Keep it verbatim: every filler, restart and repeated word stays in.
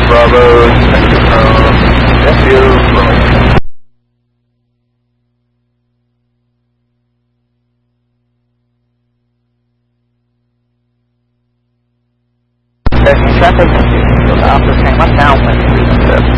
Bravo, um, F U, Bravo. Traffic, Alpha came up downwind.